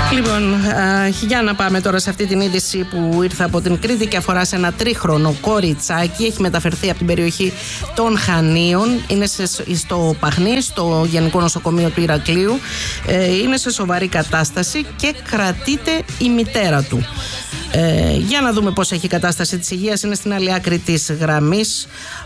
Λοιπόν, για να πάμε τώρα σε αυτή την είδηση που ήρθε από την Κρήτη και αφορά σε ένα 3χρονο κοριτσάκι. Έχει μεταφερθεί από την περιοχή των Χανίων. Είναι στο Παχνί, στο Γενικό Νοσοκομείο του Ηρακλείου. Είναι σε σοβαρή κατάσταση και κρατείται η μητέρα του. Για να δούμε πώς έχει η κατάσταση της υγείας. Είναι στην άλλη άκρη της γραμμής